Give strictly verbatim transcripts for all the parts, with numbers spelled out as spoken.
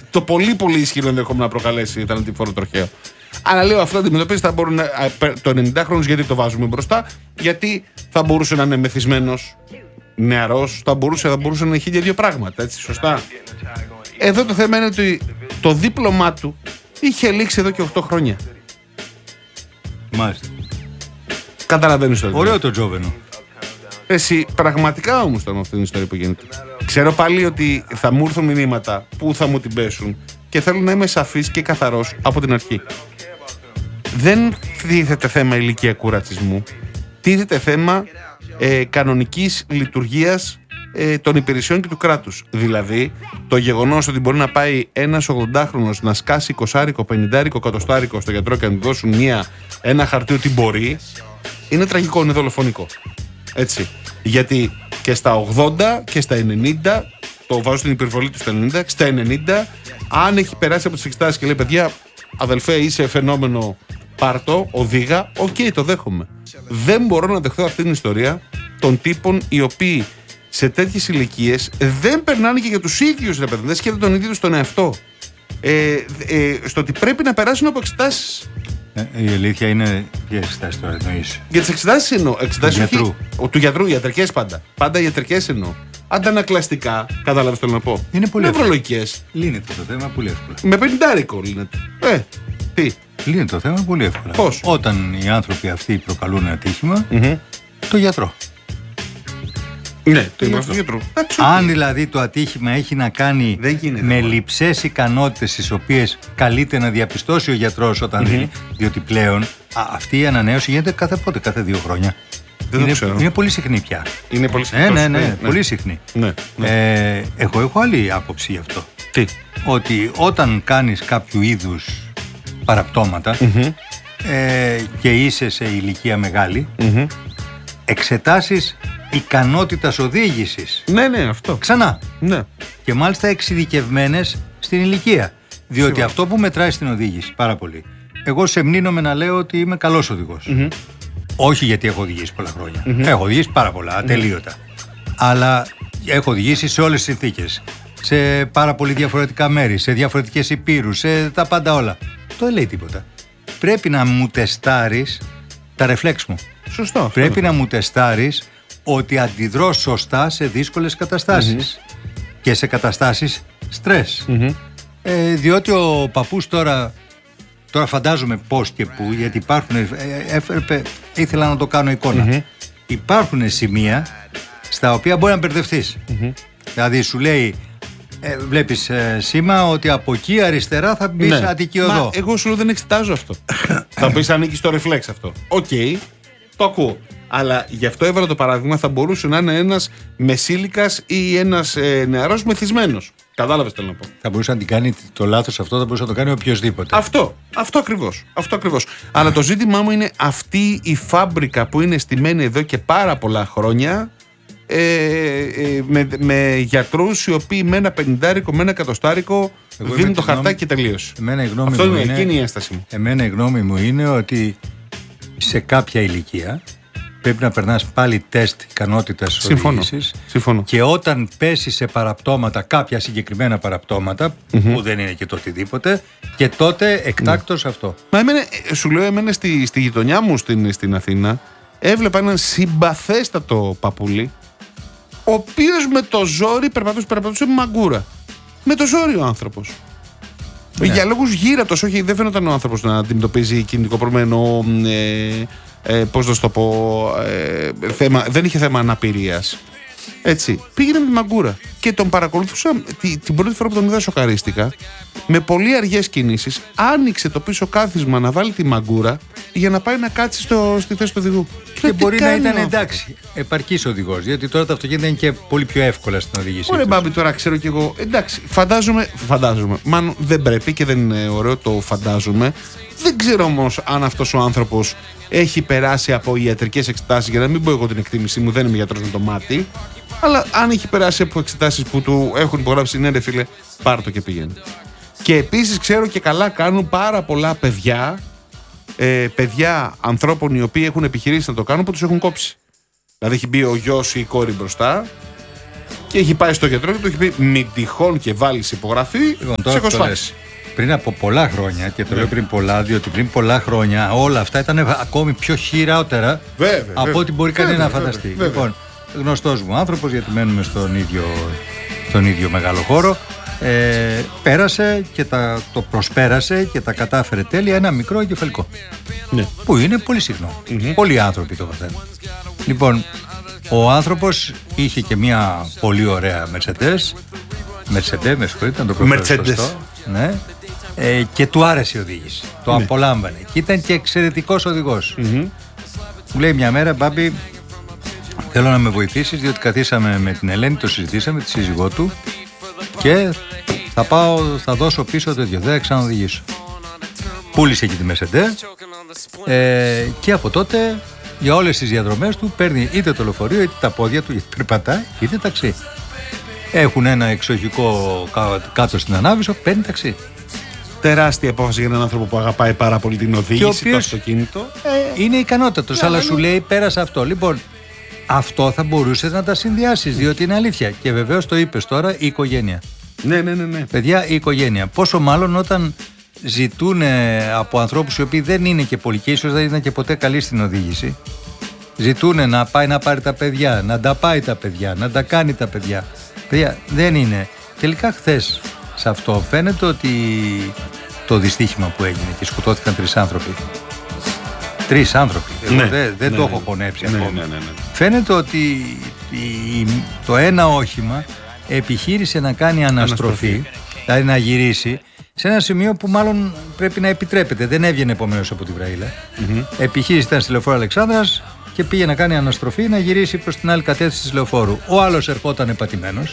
το πολύ πολύ ισχυρό ενδεχόμενο να προκαλέσει θανατηφόρο τροχαίο. Αλλά λέω αυτό αντιμετωπίζει θα μπορούν να, το ενενηντάχρονος, γιατί το βάζουμε μπροστά, γιατί θα μπορούσε να είναι μεθυσμένος, νεαρός, θα μπορούσε, θα μπορούσε να έχει δύο πράγματα, έτσι, σωστά. Εδώ το θέμα είναι ότι το δίπλωμά του είχε λήξει εδώ και οκτώ χρόνια. Μάλιστα. Καταλαβαίνεις το. Ωραίο το Τζόβενο. Εσύ, πραγματικά όμως ήταν αυτή την ιστορία που γίνεται. Ξέρω πάλι ότι θα μου έρθουν μηνύματα που θα μου την πέσουν και θέλω να είμαι σαφής και καθαρός από την αρχή. Δεν τίθεται θέμα ηλικιακού ρατσισμού. Τίθεται θέμα ε, κανονικής λειτουργίας ε, των υπηρεσιών και του κράτους. Δηλαδή, το γεγονός ότι μπορεί να πάει ένας ογδοντάχρονος να σκάσει εικοσάρικο, πενηντάρικο, εκατοστάρικο στο γιατρό και να του δώσουν μια, ένα χαρτί ότι μπορεί, είναι τραγικό, είναι δολοφονικό. Έτσι. Γιατί και στα ογδόντα και στα ενενήντα, το βάζω στην υπερβολή του στα ενενήντα, στα ενενήντα, αν έχει περάσει από τις εξετάσεις και λέει παιδιά, αδελφέ, είσαι φαινόμενο, πάρτο, οδήγα, οκ, okay, το δέχομαι. Δεν μπορώ να δεχθώ αυτή την ιστορία των τύπων οι οποίοι σε τέτοιες ηλικίες δεν περνάνε και για τους ίδιους, ρε παιδί, δεν σκέφτονται τον ίδιο τον εαυτό. Ε, ε, στο ότι πρέπει να περάσουν από εξετάσεις. Ε, η αλήθεια είναι. Ποιες εξετάσεις τώρα εννοείς? Για τις εξετάσεις εννοώ. Εξετάσεις του γιατρού. Ο, του γιατρού, ιατρικές πάντα. Πάντα ιατρικές εννοώ. Αντανακλαστικά, κατάλαβες θέλω να πω. Είναι πολύ νευρολογικές. Λύνεται το θέμα πολύ εύκολα. Με πενηντάρικο λύνεται. Ε, τι. Λύνεται το θέμα πολύ εύκολα. Πώς? Όταν οι άνθρωποι αυτοί προκαλούν ατύχημα, Mm-hmm. το γιατρό. Ναι, το είπα στο γιατρό. Αν δηλαδή το ατύχημα έχει να κάνει γίνεται, με μόνο. λειψές ικανότητες τις οποίες καλείται να διαπιστώσει ο γιατρός όταν Mm-hmm. δει, διότι πλέον α, αυτή η ανανέωση γίνεται κάθε πότε, κάθε δύο χρόνια. Δεν είναι, το ξέρω. είναι πολύ συχνή πια. Είναι πολύ συχνή. Ναι, ναι, ναι, ναι, πολύ συχνή. Ναι, ναι. Ε, εγώ έχω άλλη άποψη γι' αυτό. Τι. Ότι όταν κάνεις κάποιο είδους παραπτώματα Mm-hmm. ε, και είσαι σε ηλικία μεγάλη, Mm-hmm. εξετάσεις ικανότητας οδήγησης. Ναι, ναι, αυτό. Ξανά. Ναι. Και μάλιστα εξειδικευμένες στην ηλικία. Διότι Σίγουρα. αυτό που μετράει στην οδήγηση πάρα πολύ. Εγώ σε μνήνομαι να λέω ότι είμαι καλός οδηγός. Mm-hmm. Όχι γιατί έχω οδηγήσει πολλά χρόνια. Mm-hmm. Έχω οδηγήσει πάρα πολλά, ατελείωτα. Mm-hmm. Αλλά έχω οδηγήσει σε όλες τις συνθήκες. Σε πάρα πολύ διαφορετικά μέρη, σε διαφορετικές υπήρους, σε τα πάντα όλα. Το δεν λέει τίποτα. Πρέπει να μου τεστάρεις τα ρεφλέξ μου. Σωστό. Αυτό. Πρέπει να μου τεστάρεις ότι αντιδρώ σωστά σε δύσκολες καταστάσεις mm-hmm. και σε καταστάσεις στρες. Mm-hmm. Ε, διότι ο παππούς τώρα, τώρα φαντάζομαι πώς και πού, γιατί υπάρχουν, ε, έφερε, ήθελα να το κάνω εικόνα. Mm-hmm. Υπάρχουν σημεία στα οποία μπορεί να μπερδευτείς. Mm-hmm. Δηλαδή σου λέει, ε, βλέπεις ε, σήμα ότι από εκεί αριστερά θα μπεις ναι. Αττική Οδό. Μα εγώ σου λέω δεν εξετάζω αυτό. Θα πεις ανήκει στο ρεφλέξ αυτό. Οκ, okay, το ακούω. Αλλά γι' αυτό έβαλα το παράδειγμα, θα μπορούσε να είναι ένας μεσήλικας ή ένας ε, νεαρός μεθυσμένος. Κατάλαβες τι θέλω να πω. Θα μπορούσε να την κάνει το λάθος αυτό, θα μπορούσε να το κάνει οποιοδήποτε. Αυτό, αυτό ακριβώς. Αυτό ακριβώς. Αλλά το ζήτημά μου είναι αυτή η φάμπρικα που είναι στημένη εδώ και πάρα πολλά χρόνια. Ε, ε, με, με γιατρούς οι οποίοι με ένα πενηντάρικο, με ένα εκατοστάρικο δίνουν το χαρτάκι και τελείωσε. Εμένα η γνώμη Αυτό μου είναι, είναι, εκείνη η ένσταση μου. Εμένα η γνώμη μου είναι ότι σε κάποια ηλικία πρέπει να περνάς πάλι τεστ ικανότητας οδήγησης. Συμφωνώ. Και όταν πέσει σε παραπτώματα, κάποια συγκεκριμένα παραπτώματα, mm-hmm. που δεν είναι και το οτιδήποτε, και τότε εκτάκτως mm. αυτό. Μα εμένα, σου λέω, εμένα στη, στη γειτονιά μου στην, στην Αθήνα έβλεπα έναν συμπαθέστατο παππούλη, ο οποίος με το ζόρι περπατούσε, περπατούσε με μαγκούρα. Με το ζόρι ο άνθρωπος. Ναι. Για λόγους γύρατος, όχι, δεν φαίνονταν ο άνθρωπος να αντιμετωπίζει κινητικό πρόβλημα, ε, ε, πώς να το πω, ε, θέμα, δεν είχε θέμα αναπηρίας. Έτσι, πήγαινε με τη μαγκούρα και τον παρακολουθούσα την, την πρώτη φορά που τον είδα σοκαρίστηκα. Με πολύ αργές κινήσεις άνοιξε το πίσω κάθισμα να βάλει τη μαγκούρα για να πάει να κάτσει στο, στη θέση του οδηγού. Και, και μπορεί να ήταν εντάξει, επαρκής οδηγός, γιατί τώρα τα αυτοκίνητα είναι και πολύ πιο εύκολα στην οδήγηση. Ωραία, Μπάμπη, τώρα ξέρω κι εγώ. Εντάξει, φαντάζομαι, φαντάζομαι. Μάλλον δεν πρέπει και δεν είναι ωραίο το φαντάζομαι. Δεν ξέρω όμως αν αυτός ο άνθρωπος έχει περάσει από ιατρικές εξετάσεις, για να μην πω εγώ την εκτίμησή μου, δεν είμαι γιατρός με το μάτι. Αλλά αν έχει περάσει από εξετάσεις που του έχουν υπογράψει, ναι, ρε φίλε, πάρ' το και πηγαίνει. Και επίσης ξέρω και καλά κάνουν πάρα πολλά παιδιά, ε, παιδιά ανθρώπων οι οποίοι έχουν επιχειρήσει να το κάνουν, που τους έχουν κόψει. Δηλαδή έχει μπει ο γιος ή η κόρη μπροστά Και έχει πάει στο γιατρό και του έχει πει: μην τυχόν και βάλεις υπογραφή, Λοιπόν, σε τώρα έχω που το σφάξει. λες, πριν από πολλά χρόνια, και το Ναι. λέω πριν πολλά, διότι πριν πολλά χρόνια όλα αυτά ήταν ακόμη πιο χειρότερα Βέβαια, από βέβαια. ό,τι μπορεί κανένα να Βέβαια, φανταστεί. βέβαια, βέβαια. Λοιπόν, γνωστός μου άνθρωπος, γιατί μένουμε στον ίδιο, στον ίδιο μεγάλο χώρο, ε, πέρασε και τα, το προσπέρασε και τα κατάφερε τέλεια ένα μικρό εγκεφαλικό. Ναι. Που είναι πολύ συχνό. Μμμ. Πολλοί άνθρωποι το παθαίνουν. Λοιπόν, ο άνθρωπος είχε και μια πολύ ωραία Mercedes. Mercedes, με συγχωρείτε, να το προφέρω Mercedes. σωστό. Ναι. Ε, και του άρεσε η οδήγηση. Το Ναι. απολάμβανε. Και ήταν και εξαιρετικός οδηγός. Μμμ. Μου λέει μια μέρα, Μπάμπη, θέλω να με βοηθήσεις, διότι καθίσαμε με την Ελένη, το συζητήσαμε, τη σύζυγό του, και θα πάω, θα δώσω πίσω τέτοιο, δεν θα ξαναοδηγήσω. Πούλησε και τη Mercedes, ε, και από τότε για όλες τις διαδρομές του παίρνει είτε το λεωφορείο είτε τα πόδια του, γιατί περπατάει, είτε ταξί. Έχουν ένα εξοχικό κά- κάτω στην Ανάβησο, παίρνει ταξί. Τεράστια απόφαση για έναν άνθρωπο που αγαπάει πάρα πολύ την οδήγηση, Και ο οποίος- το αυτοκίνητο. Ε, είναι ικανότατος, αλλά σου λέει πέρασε αυτό. Λοιπόν, αυτό θα μπορούσες να τα συνδυάσεις, διότι είναι αλήθεια. Και βεβαίως το είπες τώρα, η οικογένεια. Ναι, ναι, ναι, ναι. Παιδιά, η οικογένεια. Πόσο μάλλον όταν ζητούν από ανθρώπους οι οποίοι δεν είναι και πολλοί και ίσως δεν ήταν και ποτέ καλοί στην οδήγηση, ζητούν να πάει να πάρει τα παιδιά, να τα πάει τα παιδιά, να τα κάνει τα παιδιά. Παιδιά, δεν είναι. Τελικά χθες σε αυτό φαίνεται ότι το δυστύχημα που έγινε και σκοτώθηκαν τρεις άνθρωποι. Τρεις άνθρωποι. Εγώ Ναι, δεν δεν ναι, το ναι. έχω χωνέψει Ναι, ακόμη. ναι, ναι, ναι. Φαίνεται ότι η- το ένα όχημα επιχείρησε να κάνει αναστροφή, Αναστροφή. δηλαδή να γυρίσει σε ένα σημείο που μάλλον πρέπει να επιτρέπεται. Δεν έβγαινε επομένως από τη Βραήλα. Επιχείρηση ήταν στη Λεωφόρο Αλεξάνδρας και πήγε να κάνει αναστροφή, να γυρίσει προς την άλλη κατεύθυνση της Λεωφόρου. Ο άλλος ερχόταν πατημένος.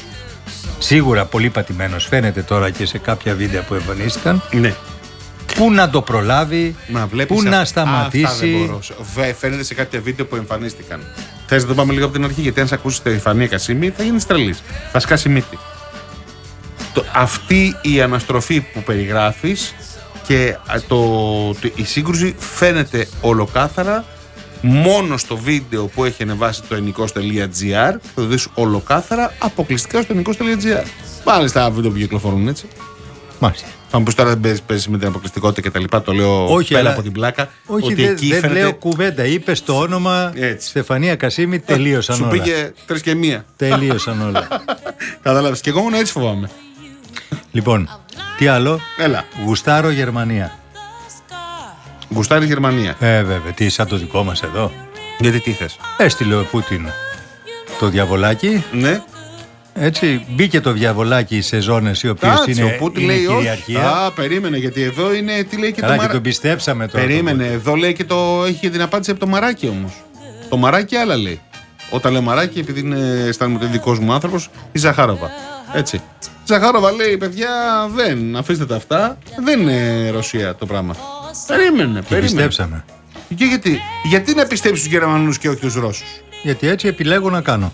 Σίγουρα πολύ πατημένος, φαίνεται τώρα και σε κάποια βίντεο που εμφανίστηκαν. Ναι. Πού να το προλάβει, Να βλέπεις πού α- να Α, σταματήσει. αυτά δεν μπορώ. Βε- Φαίνεται σε κάποια βίντεο που εμφανίστηκαν. Θες να το πάμε λίγο από την αρχή, γιατί αν σε ακούσει τη Φανία Κασίμη θα γίνει τρελής. Θα σκάσει μύτη. Το, αυτή η αναστροφή που περιγράφεις και α, το, το- η σύγκρουση φαίνεται ολοκάθαρα μόνο στο βίντεο που έχει ανεβάσει το ενικός τελεία τζι άρ. Θα το δεις ολοκάθαρα αποκλειστικά στο ενικός τελεία τζι άρ. Μάλιστα τα βίντεο που κυκλοφορούν έτσι. Μάλιστα. Θα μου πει τώρα δεν παίζει, παίζει με την αποκλειστικότητα και τα λοιπά. Το λέω Όχι, πέρα αλλά- από την πλάκα. Όχι, ότι δεν, εκεί δεν φαίνεται. λέω κουβέντα. Είπε το όνομα Έτσι. Στεφανία Κασίμη, τελείωσαν Σου όλα. πήγε τρεις και μία. Τελείωσαν όλα. Κατάλαβες. Και εγώ μόνο έτσι φοβάμαι. Λοιπόν, τι άλλο. Έλα. Γουστάρω Γερμανία. Γουστάρει Γερμανία. Ε, βέβαια, τι σαν το δικό μας εδώ. Γιατί τι θες. Έστειλε ο Πούτιν το διαβολάκι. Ναι. Έτσι, μπήκε το διαβολάκι σε ζώνες οι οποίες Κάτσε, είναι, ο Πούτιν είναι λέει όχι. κυριαρχία. Α, περίμενε, γιατί εδώ είναι. Τι λέει και Καλά, το και μαρα... τον πιστέψαμε τώρα. Περίμενε, εδώ λέει και το. Έχει και την απάντηση από το Μαράκι όμως. Το Μαράκι άλλα λέει. Όταν λέω Μαράκι, επειδή είναι, αισθάνομαι ότι είναι δικός μου άνθρωπος, η Ζαχάροβα. Έτσι. Η Ζαχάροβα λέει, παιδιά, δεν. Αφήστε τα αυτά. Δεν είναι Ρωσία το πράγμα. Περίμενε, Και περίμενε. πιστέψαμε. Και γιατί, γιατί να πιστέψεις τους Γερμανούς και όχι τους Ρώσους. Γιατί έτσι επιλέγω να κάνω.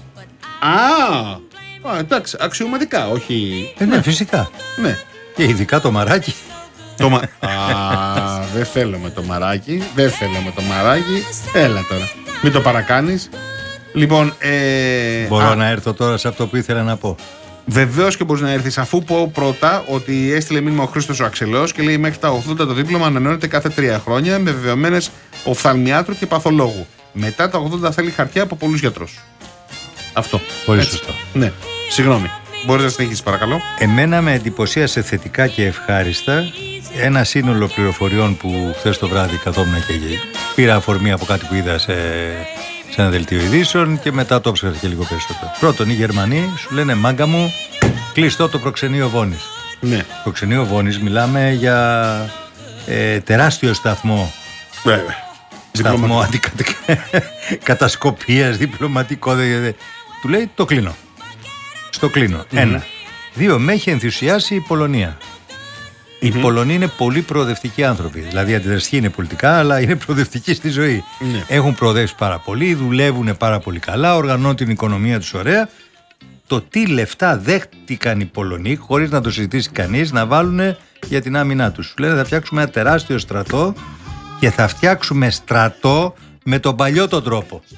Α, α εντάξει, αξιωματικά, όχι. Ε, ναι, φυσικά. Ναι. Και ειδικά το μαράκι. Το μα... Α, δεν θέλω με το μαράκι. Δεν θέλω με το μαράκι. Έλα τώρα. Μην το παρακάνεις. Λοιπόν, ε... Μπορώ α, να έρθω τώρα σε αυτό που ήθελα να πω. βεβαίως και μπορείς να έρθεις, αφού πω πρώτα ότι έστειλε μήνυμα ο Χρήστος ο Αξελός και λέει μέχρι τα ογδόντα το δίπλωμα ανανεώνεται κάθε τρία χρόνια με βεβαιωμένες οφθαλμιάτρου και παθολόγου. Μετά τα ογδόντα θέλει χαρτιά από πολλούς γιατρούς. Αυτό. Πολύ Έτσι. σωστό. Ναι. Συγγνώμη. Μπορείς να συνεχίσεις παρακαλώ. Εμένα με εντυπωσίασε θετικά και ευχάριστα ένα σύνολο πληροφοριών που χθες το βράδυ καθόμουν και πήρα αφορμή από κάτι που είδα σε, σε ένα δελτίο ειδήσεων και μετά το ψάξα και λίγο περισσότερο. Πρώτον, οι Γερμανοί σου λένε μάγκα μου, κλειστό το προξενείο Βόνης. Ναι. Προξενείο Βόνης, μιλάμε για ε, τεράστιο σταθμό. Βέβαια. Σταθμό αντικατασκοπίας, διπλωματικό. δε- δε- Του λέει το κλείνω. Στο κλείνω. Ένα. Δύο, με έχει ενθουσιάσει η Πολωνία. Οι Πολωνοί είναι πολύ προοδευτικοί άνθρωποι. Δηλαδή αντιδραστικοί είναι πολιτικά, αλλά είναι προοδευτικοί στη ζωή. Ναι. Έχουν προοδεύσει πάρα πολύ, δουλεύουν πάρα πολύ καλά, οργανώνουν την οικονομία τους ωραία. Το τι λεφτά δέχτηκαν οι Πολωνοί, χωρίς να το συζητήσει κανείς, να βάλουν για την άμυνά τους. Σου λένε θα φτιάξουμε ένα τεράστιο στρατό και θα φτιάξουμε στρατό με τον παλιό τον τρόπο.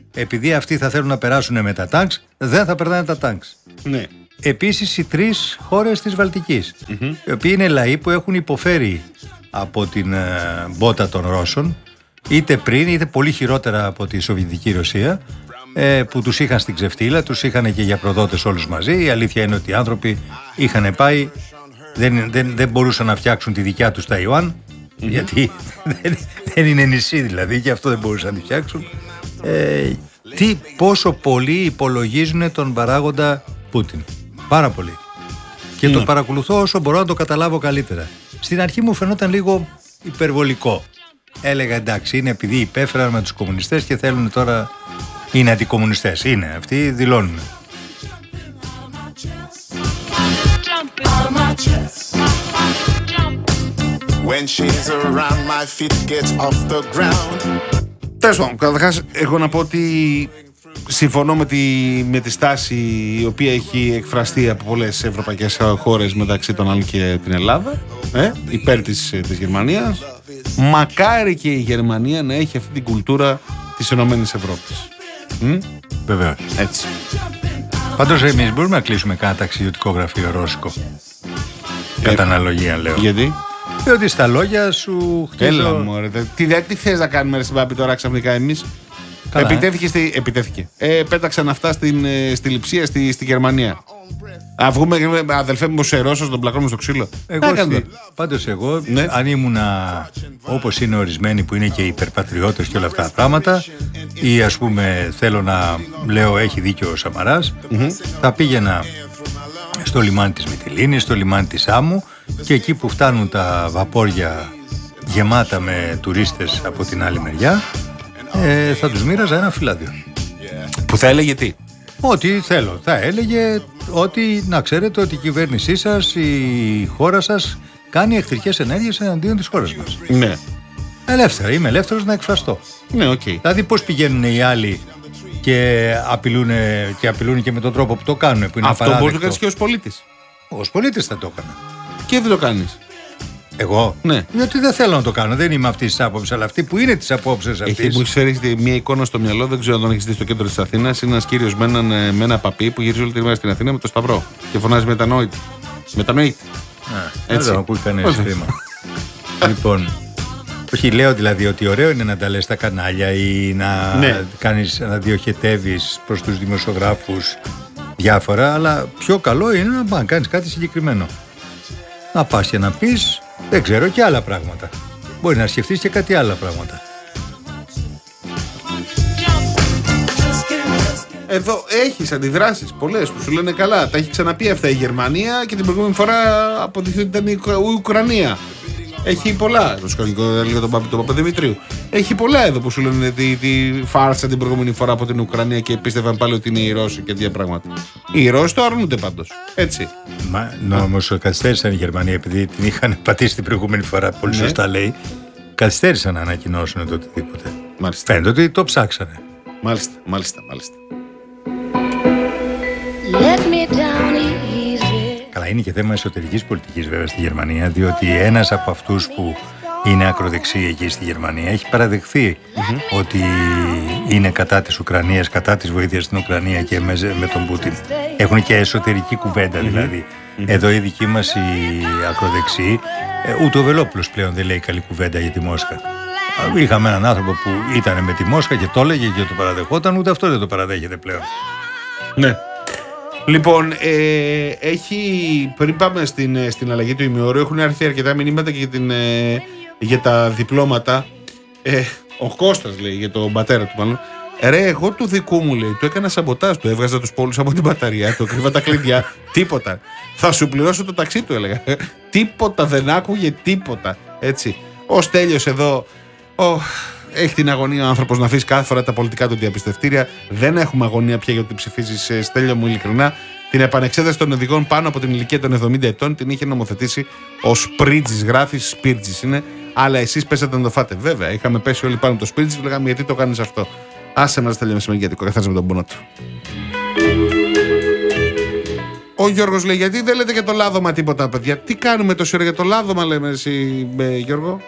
επειδή αυτοί θα θέλουν να περάσουν με τα τάγκς, δεν θα περνάνε τα τάγκς. Ναι. Επίσης οι τρεις χώρες της Βαλτικής, Mm-hmm. οι οποίοι είναι λαοί που έχουν υποφέρει από την ε, μπότα των Ρώσων, είτε πριν είτε πολύ χειρότερα από τη Σοβιετική Ρωσία, ε, που τους είχαν στην ξεφτύλα, τους είχαν και για προδότες όλους μαζί. Η αλήθεια είναι ότι οι άνθρωποι είχαν πάει, δεν, δεν, δεν μπορούσαν να φτιάξουν τη δικιά τους Ταϊουάν, mm-hmm. γιατί δεν, δεν είναι νησί δηλαδή, και αυτό δεν μπορούσαν να τη φτιάξουν. Ε, τι, πόσο πολύ υπολογίζουν τον παράγοντα Πούτιν. Πάρα πολύ. Και mm. το παρακολουθώ όσο μπορώ να το καταλάβω καλύτερα. Στην αρχή μου φαινόταν λίγο υπερβολικό. Έλεγα εντάξει, είναι επειδή υπέφεραν με τους κομμουνιστές και θέλουν τώρα, είναι αντικομμουνιστές. Είναι, αυτοί δηλώνουν. When she's around, my feet get off the ground. Τέλος πάντων, καταρχάς εγώ να πω ότι συμφωνώ με τη, με τη στάση η οποία έχει εκφραστεί από πολλές ευρωπαϊκές χώρες, μεταξύ των άλλων και την Ελλάδα, ε, υπέρ της, της Γερμανίας. Μακάρι και η Γερμανία να έχει αυτή την κουλτούρα της Ενωμένης Ευρώπης. Βεβαίως. Έτσι. Πάντως εμείς μπορούμε να κλείσουμε κάνα ταξιδιωτικό γραφείο ρώσικο. Ε, Κατά αναλογία λέω. Γιατί? Διότι στα λόγια σου χτίζω... Έλα μωρέ, τι, τι θες να κάνουμε ρε συμπάπη τώρα ξαφνικά εμείς? Καλά, επιτέθηκε, ε? στη, επιτέθηκε. Ε, πέταξαν αυτά στην, στη Λειψία, στη, στη Γερμανία. Α, βγούμε αδελφέ μου σε Ρώσος, τον πλακώνουμε στο ξύλο. Εγώ στη, πάντως εγώ, ναι. αν ήμουνα όπως είναι ορισμένοι που είναι και υπερπατριώτες και όλα αυτά τα πράγματα, ή ας πούμε θέλω να λέω έχει δίκιο ο Σαμαράς, mm-hmm. θα πήγαινα στο λιμάνι της Μυτιλήνης, στο λιμάνι της Άμμου, και εκεί που φτάνουν τα βαπόρια γεμάτα με τουρίστες από την άλλη μεριά, ε, θα τους μοίραζα ένα φυλάδιο. Που θα έλεγε τι? Ό,τι θέλω. Θα έλεγε ότι να ξέρετε ότι η κυβέρνησή σας, η χώρα σας κάνει εχθρικές ενέργειες εναντίον της χώρας μας. Ναι. Ελεύθερα. Είμαι ελεύθερος να εκφραστώ. Ναι, οκ. Okay. Δηλαδή πώς πηγαίνουν οι άλλοι και απειλούν και, απειλούν και με τον τρόπο που το κάνουν, που είναι αυτό απαράδεκτο. Μπορείς να το κάνεις και ως πολίτης. Ως πολίτης θα το έκανα. Και δεν το κάνεις. Εγώ. Ναι. Γιατί δεν θέλω να το κάνω. Δεν είμαι αυτή τη άποψη, αλλά αυτή που είναι τη απόψη αυτή. Έχει μου φέρει μια εικόνα στο μυαλό, δεν ξέρω αν τον έχει δει στο κέντρο της Αθήνας. Είναι ένας κύριος με, έναν, με ένα παπί που γυρίζει όλη τη μέρα στην Αθήνα με το σταυρό. Και φωνάζει μετανοήτη. Μετανοήτη. Έτσι. Δεν ακούει κανένα θύμα. Λοιπόν. Όχι, λέω δηλαδή ότι ωραίο είναι να τα λες στα κανάλια ή να, ναι. κάνεις, να διοχετεύεις προς τους δημοσιογράφους διάφορα, αλλά πιο καλό είναι να, να κάνεις κάτι συγκεκριμένο. Να πας και να πεις, δεν ξέρω, και άλλα πράγματα. Μπορεί να σκεφτείς και κάτι άλλα πράγματα. Εδώ έχεις αντιδράσεις πολλές που σου λένε καλά. Τα έχει ξαναπεί αυτά η Γερμανία και την προηγούμενη φορά αποδειχθεί ότι ήταν η Ουκρανία. Έχει πολλά. Το σκαλικό έλεγε τον Παπα, τον Παπαδημητρίου. Έχει πολλά εδώ που σου λένε τη, τη φάρσα την προηγούμενη φορά από την Ουκρανία και πίστευαν πάλι ότι είναι οι Ρώσοι και τέτοια πράγματα. Οι Ρώσοι το αρνούνται πάντως. Έτσι. Μα όμως καθυστέρησαν οι Γερμανοί επειδή την είχαν πατήσει την προηγούμενη φορά. Πολύ ναι. σωστά λέει. Καθυστέρησαν να ανακοινώσουν το οτιδήποτε. Μάλιστα. Φαίνεται ότι το ψάξανε. Μάλιστα, μάλιστα, μάλιστα. Let me down easy. Καλά, είναι και θέμα εσωτερικής πολιτικής βέβαια στη Γερμανία, διότι ένας από αυτούς που είναι ακροδεξί εκεί στη Γερμανία έχει παραδεχθεί mm-hmm. ότι είναι κατά της Ουκρανίας, κατά της βοήθειας στην Ουκρανία και με, με τον Πούτιν. Έχουν και εσωτερική κουβέντα mm-hmm. δηλαδή. Mm-hmm. Εδώ η δική μας η ακροδεξή, ε, ούτε ο Βελόπουλος πλέον δεν λέει καλή κουβέντα για τη Μόσχα. Είχαμε έναν άνθρωπο που ήταν με τη Μόσχα και το έλεγε και το παραδεχόταν, ούτε αυτό δεν το παραδέχεται πλέον. Ναι. Λοιπόν, ε, έχει, πριν πάμε στην, στην αλλαγή του ημιώρου, έχουν έρθει αρκετά μηνύματα και για, την, ε, για τα διπλώματα. Ε, ο Κώστας λέει, για τον πατέρα του μάλλον. Ρε, εγώ του δικού μου λέει, του έκανα σαμποτάζ, του έβγαζα τους πόλους από την μπαταρία, του κρύβα τα κλειδιά, τίποτα. Θα σου πληρώσω το ταξί του, έλεγα. Τίποτα, δεν άκουγε τίποτα. Έτσι. Ο Στέλιος εδώ, ο, έχει την αγωνία ο άνθρωπος να αφήσει κάθε φορά τα πολιτικά του διαπιστευτήρια. Δεν έχουμε αγωνία πια για ότι ψηφίζεις, Στέλιο μου, ειλικρινά. Την επανεξέταση των οδηγών πάνω από την ηλικία των εβδομήντα ετών την είχε νομοθετήσει ο Σπρίτζης. Γράφει Σπίρτζης είναι, αλλά εσείς πέσατε να το φάτε. Βέβαια, είχαμε πέσει όλοι πάνω από το Σπίρτζης και λέγαμε γιατί το κάνεις αυτό. Άσε μας, Στέλιο, με γιατί καθένας με τον πόνο του. Ο Γιώργος λέει: γιατί δεν λέτε για το λάδωμα τίποτα, παιδιά? Τι κάνουμε τόση ώρα για το λάδωμα, λέμε εσύ, ε, Γιώργο?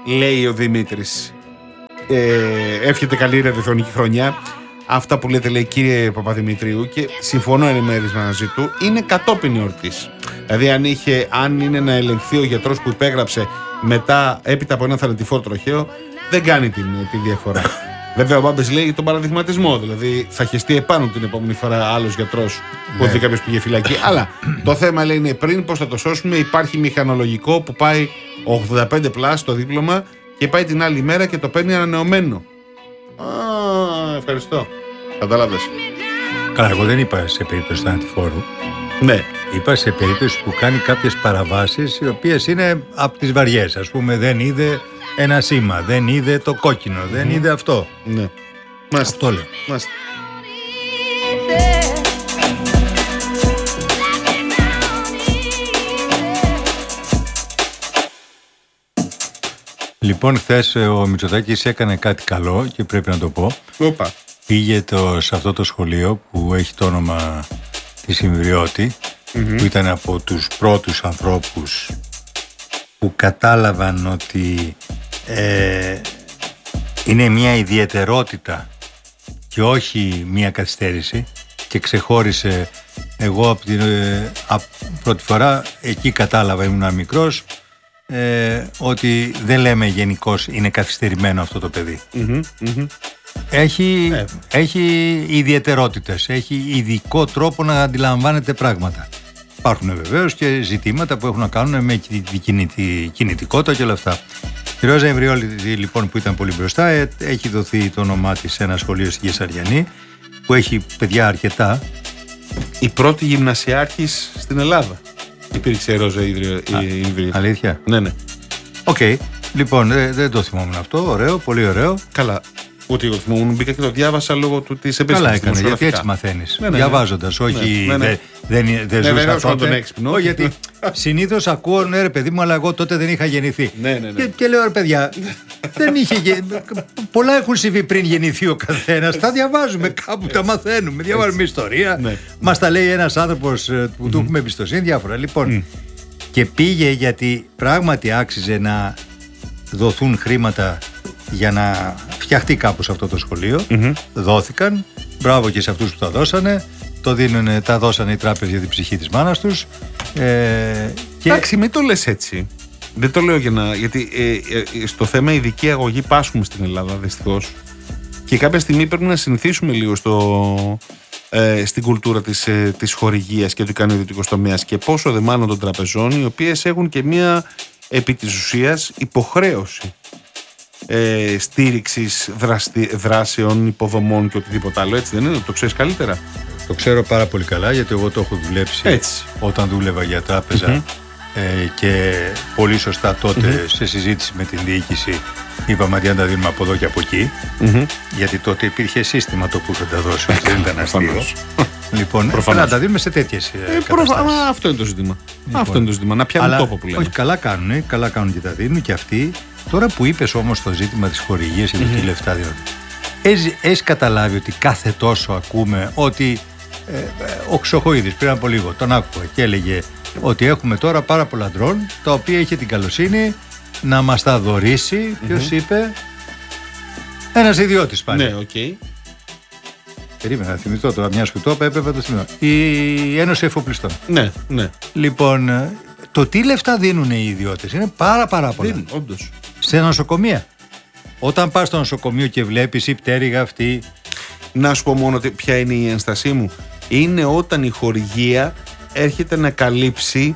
λέει ο Δημήτρης. Ε, εύχεται καλή ραδιοφωνική χρονιά. Αυτά που λέτε, λέει, κύριε Παπαδημητρίου, και συμφωνώ εν μέρει μαζί του, είναι κατόπιν εορτής. Δηλαδή, αν, είχε, αν είναι να ελεγχθεί ο γιατρός που υπέγραψε μετά, έπειτα από ένα θανατηφόρο τροχαίο, δεν κάνει την, τη διαφορά. Βέβαια, ο Μπάμπης λέει τον παραδειγματισμό. Δηλαδή, θα χεστεί επάνω την επόμενη φορά άλλος γιατρός που δει κάποιος πήγε φυλακή. Αλλά το θέμα, λέει, είναι πριν πώς θα το σώσουμε. Υπάρχει μηχανολογικό που πάει ογδόντα πέντε πλάς το δίπλωμα και πάει την άλλη μέρα και το παίρνει ανανεωμένο. Α, ευχαριστώ. Κατάλαβες. Καλά, εγώ δεν είπα σε περίπτωση θανατηφόρου. Ναι. Είπα σε περίπτωση που κάνει κάποιες παραβάσεις οι οποίες είναι από τις βαριές. Ας πούμε, δεν είδε ένα σήμα, δεν είδε το κόκκινο, mm. δεν είδε αυτό. Ναι. Μάστε. Αυτό λέω. Μάστε. Λοιπόν, χθες ο Μητσοτάκης έκανε κάτι καλό και πρέπει να το πω. Οπα. Πήγε το, σε αυτό το σχολείο που έχει το όνομα της Ιμβριώτη, mm-hmm. που ήταν από τους πρώτους ανθρώπους που κατάλαβαν ότι ε, είναι μια ιδιαιτερότητα και όχι μια καθυστέρηση, και ξεχώρισε. Εγώ από την ε, από πρώτη φορά εκεί κατάλαβα, ήμουν μικρός, ε, ότι δεν λέμε γενικώς είναι καθυστερημένο αυτό το παιδί. Mm-hmm, mm-hmm. Έχει, ε. έχει ιδιαιτερότητες, έχει ειδικό τρόπο να αντιλαμβάνεται πράγματα. Υπάρχουν βεβαίως και ζητήματα που έχουν να κάνουν με κινητι, κινητικότητα και όλα αυτά. Η Ρόζα Ιμβριώτη, λοιπόν, που ήταν πολύ μπροστά, έχει δοθεί το όνομά της σε ένα σχολείο στη Κεσαριανή που έχει παιδιά αρκετά. Η πρώτη γυμνασιάρχης στην Ελλάδα υπήρξε η Ρόζα Ιμβριώτη. Αλήθεια? Ναι, ναι. Οκ. Okay. Λοιπόν, δεν, δεν το θυμόμουν αυτό. Ωραίο, πολύ ωραίο. Καλά. Ούτε εγώ θυμόμουν, μπήκα και το διάβασα λόγω του της επίσημης. Καλά έκανε, γιατί έτσι μαθαίνεις. Ναι, ναι, διαβάζοντας, ναι. όχι ναι, ναι, ναι. δεν δε, δε ναι, ζούσα τότε. τον έξυπνο. Όχι, γιατί συνήθως ακούω, ναι ρε παιδί μου, αλλά εγώ τότε δεν είχα γεννηθεί. Ναι, ναι, ναι. Και, και λέω, ρε παιδιά, δεν είχε γεν... πολλά έχουν συμβεί πριν γεννηθεί ο καθένας. Τα διαβάζουμε κάπου, τα μαθαίνουμε. Διαβάζουμε ιστορία. Ναι. Μας τα λέει ένας άνθρωπος που του έχουμε εμπιστοσύνη, διάφορα. Λοιπόν, και πήγε γιατί πράγματι άξιζε να δοθούν χρήματα για να φτιαχτεί κάπως αυτό το σχολείο. Mm-hmm. Δόθηκαν. Μπράβο και σε αυτούς που τα δώσανε. Το δίνουνε, τα δώσανε οι τράπεζες για την ψυχή της μάνας τους. Ε, και... Εντάξει, μην το λες έτσι. Δεν το λέω για να... Γιατί ε, ε, στο θέμα ειδική αγωγή πάσχουμε στην Ελλάδα, δυστυχώς. Και κάποια στιγμή πρέπει να συνηθίσουμε λίγο στο, ε, στην κουλτούρα της, ε, της χορηγίας και του ικανοποιητικού τομέας. Και πόσο δε μάλλον των τραπεζών, οι οποίες έχουν και μία επί της ουσίας υποχρέωση Ε, στήριξης δραστη, δράσεων, υποδομών και οτιδήποτε άλλο. Έτσι δεν είναι? Το ξέρεις καλύτερα? Το ξέρω πάρα πολύ καλά, γιατί εγώ το έχω δουλέψει έτσι όταν δούλευα για τράπεζα. Mm-hmm. ε, και πολύ σωστά τότε mm-hmm. σε συζήτηση με την διοίκηση είπαμε ότι αν τα δίνουμε από εδώ και από εκεί, mm-hmm. γιατί τότε υπήρχε σύστημα το που θα τα δώσει, δεν ήταν αστείο. Λοιπόν, να τα δίνουμε σε τέτοιες ε, καταστάσεις. Προφα... Α, αυτό είναι το ζήτημα. Λοιπόν, αυτό είναι το ζήτημα. Να πιάνουν τόπο που λέμε. Όχι, καλά κάνουν, καλά κάνουν και τα δίνουν και αυτοί. Τώρα που είπες όμως το ζήτημα της χορηγίας και mm-hmm. τι λεφτά δίνουν, έχεις καταλάβει ότι κάθε τόσο ακούμε ότι ε, ο Χρυσοχοΐδης πριν από λίγο τον άκουγα και έλεγε ότι έχουμε τώρα πάρα πολλά ντρόν τα οποία είχε την καλοσύνη να μας τα δωρήσει. Mm-hmm. Ποιος είπε? Ένας ιδιώτης πάλι. Ναι, οκ. Okay. Περίμενα να θυμηθώ τώρα, μια που το έπρεπε να το θυμηθώ. Η Ένωση Εφοπλιστών. Ναι, ναι. Λοιπόν, το τι λεφτά δίνουν οι ιδιώτες είναι πάρα πάρα πολλά. Δίνουν, όντως. Σε νοσοκομεία. Όταν πας στο νοσοκομείο και βλέπεις η πτέρυγα αυτή. Να σου πω μόνο ποια είναι η ένστασή μου. Είναι όταν η χορηγία έρχεται να καλύψει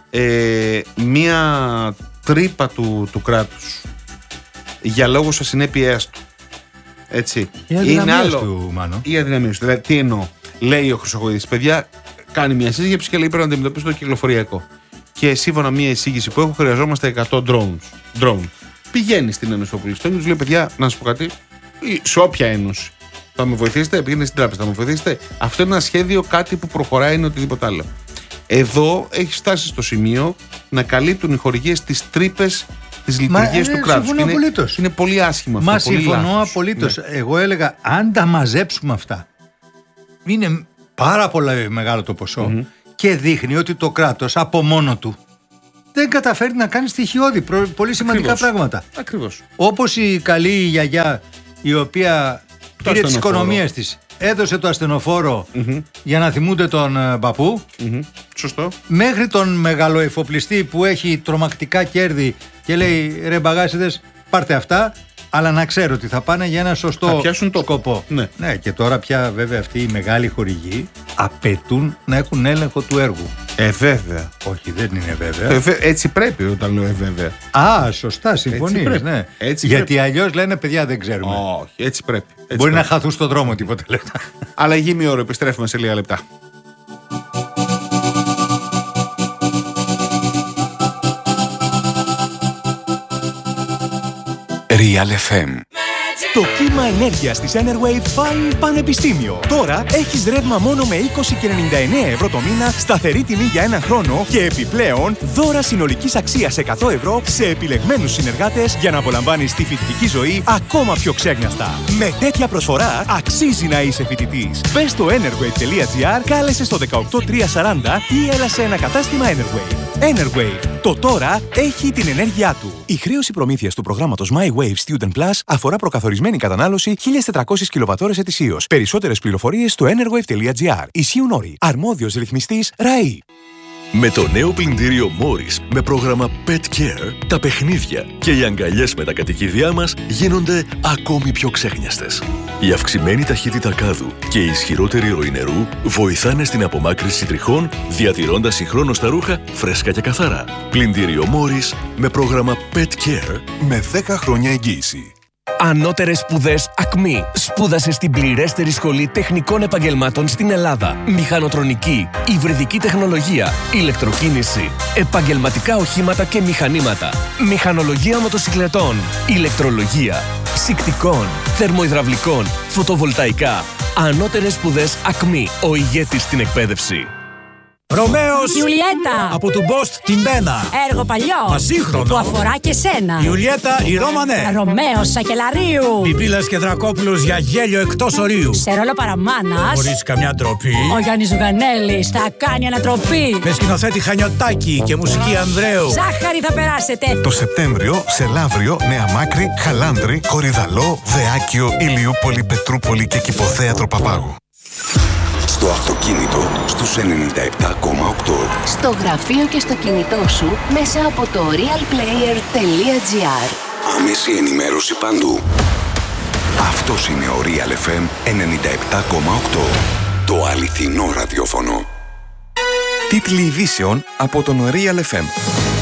ε, μία τρύπα του, του κράτους για λόγους ασυνέπειας του. Έτσι. Η αδυναμία του, Μάνο. Η αδυναμία του. Δηλαδή, τι εννοώ? Λέει ο Χρυσοχοΐδης, παιδιά, κάνει μια σύσκεψη και λέει πρέπει να αντιμετωπίσει το κυκλοφοριακό. Και σύμφωνα μια εισήγηση που έχω, χρειαζόμαστε εκατό drones. Drone. Πηγαίνει στην Ένωση Εφοπλιστών και του λέει: παιδιά, να σου πω κάτι, σε όποια ένωση θα με βοηθήσετε, πηγαίνει στην τράπεζα, θα με βοηθήσετε. Αυτό είναι ένα σχέδιο, κάτι που προχωράει, είναι οτιδήποτε άλλο. Εδώ έχει φτάσει στο σημείο να καλύπτουν οι χορηγίες τις τρύπες της λειτουργίας του κράτους. Είναι, είναι πολύ άσχημα αυτό. Μα συμφωνώ απολύτως. Ναι. Εγώ έλεγα, αν τα μαζέψουμε αυτά, είναι πάρα πολύ μεγάλο το ποσό mm-hmm. και δείχνει ότι το κράτος από μόνο του δεν καταφέρει να κάνει στοιχειώδη, πολύ σημαντικά Ακριβώς. πράγματα. Ακριβώς. Όπως η καλή γιαγιά, η οποία Το πήρε τις ασθενοφόρο. οικονομίες της, έδωσε το ασθενοφόρο Mm-hmm. για να θυμούνται τον ε, παππού, Mm-hmm. Σωστό. μέχρι τον μεγαλοεφοπλιστή που έχει τρομακτικά κέρδη και λέει ρε μπαγάσιδες, πάρτε αυτά, αλλά να ξέρω ότι θα πάνε για ένα σωστό Θα πιάσουν τόπο. σκοπό. Ναι. Ναι, και τώρα πια βέβαια αυτοί οι μεγάλοι χορηγοί απαιτούν να έχουν έλεγχο του έργου. Ε, βέβαια. Όχι, δεν είναι βέβαια. Ε, βε- έτσι πρέπει όταν λέω ε, βέβαια. Α, σωστά, συμφωνείς. πρέπει. Ναι. Έτσι Γιατί πρέπει. αλλιώς λένε παιδιά δεν ξέρουμε. Όχι, έτσι πρέπει. Έτσι Μπορεί πρέπει. να χαθούν στον δρόμο τίποτα λεπτά. Αλλαγή μία ώρα, επιστρέφουμε σε λίγα λεπτά. Real εφ εμ. Το κύμα ενέργειας της Enerwave πάει πανεπιστήμιο. Τώρα έχεις ρεύμα μόνο με είκοσι και ενενήντα εννέα ευρώ το μήνα, σταθερή τιμή για ένα χρόνο και επιπλέον δώρα συνολικής αξίας εκατό ευρώ σε επιλεγμένους συνεργάτες για να απολαμβάνεις τη φοιτητική ζωή ακόμα πιο ξέγνιαστα. Με τέτοια προσφορά αξίζει να είσαι φοιτητής. Μπες στο enerwave τελεία gr, κάλεσε στο δεκαοκτώ τριακόσια σαράντα ή έλα σε ένα κατάστημα Enerwave. Enerwave. Το τώρα έχει την ενέργειά του. Η χρέωση προμήθειας του προγράμματος My Wave Student Plus αφορά προκαθορισμένη κατανάλωση χίλιες τετρακόσιες κιλοβατόρες ετησίως. Περισσότερες πληροφορίες στο enerwave τελεία gr. Ισχύουν όροι. Αρμόδιος ρυθμιστής ΡΑΗ. Με το νέο πλυντήριο Morris με πρόγραμμα Pet Care, τα παιχνίδια και οι αγκαλιές με τα κατοικίδια μας γίνονται ακόμη πιο ξέχνιαστες. Η αυξημένη ταχύτητα κάδου και η ισχυρότερη ροή νερού βοηθάνε στην απομάκρυνση τριχών, διατηρώντας συγχρόνως τα ρούχα φρέσκα και καθαρά. Πλυντήριο Morris με πρόγραμμα Pet Care με δέκα χρόνια εγγύηση. Ανώτερες σπουδές ΑΚΜΗ. Σπούδασε στην πληρέστερη σχολή τεχνικών επαγγελμάτων στην Ελλάδα. Μηχανοτρονική, υβριδική τεχνολογία, ηλεκτροκίνηση, επαγγελματικά οχήματα και μηχανήματα, μηχανολογία μοτοσυκλετών, ηλεκτρολογία, ψυκτικών, θερμοϊδραυλικών, φωτοβολταϊκά. Ανώτερες σπουδές ΑΚΜΗ. Ο ηγέτης στην εκπαίδευση. Ρωμαίος Ιουλιέτα από του Μπόστ την Μπένα. Έργο παλιό Ασύγχρονο. που αφορά και σένα. Ιουλιέτα η Ρώμανε. Ρωμαίος Σακελαρίου. Πιπίλας και Δρακόπουλος για γέλιο εκτός ορίου. Σε ρόλο παραμάνας Χωρίς καμιά ντροπή. ο Γιάννης Ζουγανέλης θα κάνει ανατροπή. Με σκηνοθέτη Χανιωτάκη και μουσική Ανδρέου. Ζάχαρη θα περάσετε. Το Σεπτέμβριο σε Λαύριο, Νέα Μάκρη, Χαλάνδρη, Κορυδαλό, Δεάκιο, Ηλιούπολη, Πετρούπολη και Κηποθέατρο Παπάγου. Στο αυτοκίνητο στους ενενήντα επτά κόμμα οκτώ. Στο γραφείο και στο κινητό σου μέσα από το realplayer τελεία gr. Άμεση ενημέρωση παντού. Αυτός είναι ο Real εφ εμ ενενήντα επτά κόμμα οκτώ. Το αληθινό ραδιόφωνο. Τίτλοι ειδήσεων από τον Real εφ εμ.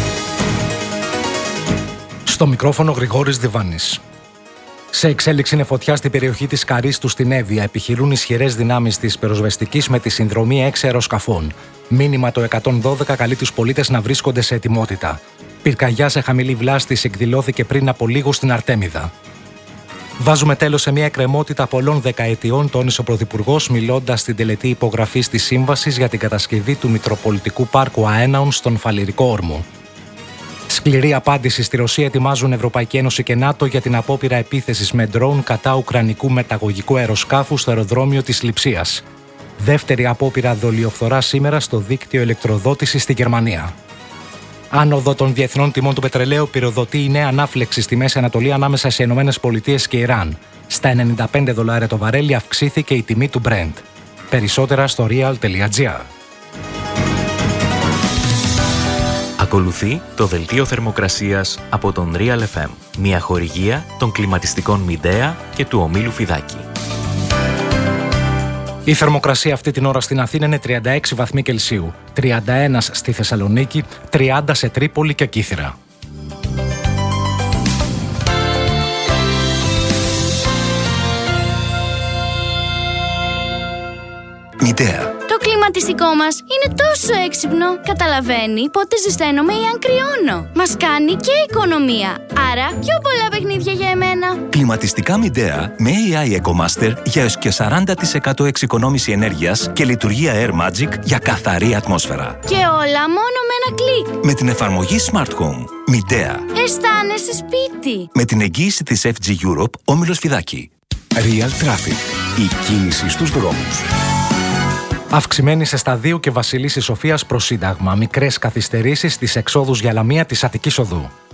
Στο μικρόφωνο Γρηγόρης Διβάνης. Σε εξέλιξη είναι φωτιά στην περιοχή της Καρίστου στην Εύβοια. Επιχειρούν ισχυρές δυνάμεις της πυροσβεστικής με τη συνδρομή έξι αεροσκαφών. Μήνυμα το εκατόν δώδεκα καλεί τους πολίτες να βρίσκονται σε ετοιμότητα. Πυρκαγιά σε χαμηλή βλάστηση εκδηλώθηκε πριν από λίγο στην Αρτέμιδα. Βάζουμε τέλος σε μια εκκρεμότητα πολλών δεκαετιών, τόνισε ο Πρωθυπουργός, μιλώντας στην τελετή υπογραφής της Σύμβασης για την κατασκευή του Μητροπολιτικού Πάρκου Αέναων στον Φαλιρικό Όρμο. Σκληρή απάντηση στη Ρωσία ετοιμάζουν Ευρωπαϊκή Ένωση και ΝΑΤΟ για την απόπειρα επίθεσης με ντρόουν κατά ουκρανικού μεταγωγικού αεροσκάφου στο αεροδρόμιο της Λειψίας. Δεύτερη απόπειρα δολιοφθορά σήμερα στο δίκτυο ηλεκτροδότησης στη Γερμανία. Άνοδο των διεθνών τιμών του πετρελαίου πυροδοτεί η νέα ανάφλεξη στη Μέση Ανατολή ανάμεσα σε Ηνωμένες Πολιτείες και Ιράν. Στα ενενήντα πέντε δολάρια το βαρέλι αυξήθηκε η τιμή του Brent. Περισσότερα στο real τελεία gr. Ακολουθεί το δελτίο θερμοκρασίας από τον Real εφ εμ, μια χορηγία των κλιματιστικών Midea και του ομίλου Φιδάκη. Η θερμοκρασία αυτή την ώρα στην Αθήνα είναι τριάντα έξι βαθμοί Κελσίου, τριάντα ένα στη Θεσσαλονίκη, τριάντα σε Τρίπολη και Κύθυρα. Midea. Το κλιματιστικό μας είναι τόσο έξυπνο. Καταλαβαίνει πότε ζεσταίνομαι ή αν κρυώνω. Μας κάνει και οικονομία. Άρα πιο πολλά παιχνίδια για εμένα. Κλιματιστικά Midea με έι άι EcoMaster για έως και σαράντα τοις εκατό εξοικονόμηση ενέργειας και λειτουργία Air Magic για καθαρή ατμόσφαιρα. Και όλα μόνο με ένα κλικ. Με την εφαρμογή Smart Home. Midea. Αισθάνεσαι σπίτι. Με την εγγύηση της εφ τζι Europe, όμιλος Φιδάκη. Real Traffic. Η κίνηση στους δρόμους. Αυξημένη σε σταδίου και Βασιλίσσης Σοφίας προς Σύνταγμα. Μικρές καθυστερήσεις στις εξόδους για Λαμία της Αττικής Οδού.